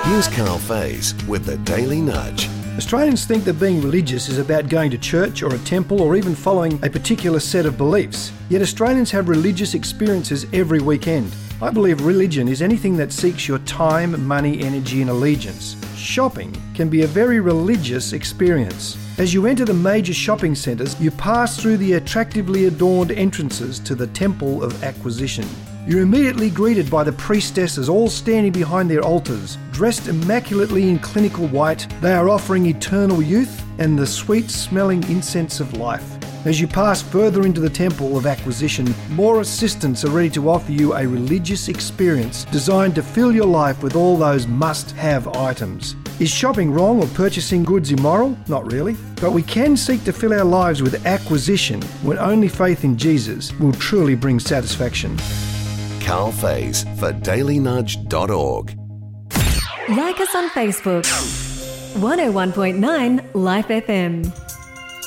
Here's Carl Faze with the Daily Nudge. Australians think that being religious is about going to church or a temple or even following a particular set of beliefs. Yet Australians have religious experiences every weekend. I believe religion is anything that seeks your time, money, energy and allegiance. Shopping can be a very religious experience. As you enter the major shopping centres, you pass through the attractively adorned entrances to the Temple of Acquisition. You're immediately greeted by the priestesses, all standing behind their altars. Dressed immaculately in clinical white, they are offering eternal youth and the sweet-smelling incense of life. As you pass further into the Temple of Acquisition, more assistants are ready to offer you a religious experience designed to fill your life with all those must-have items. Is shopping wrong or purchasing goods immoral? Not really. But we can seek to fill our lives with acquisition when only faith in Jesus will truly bring satisfaction. Carl Faze for dailynudge.org. Like us on Facebook. 101.9 Life FM.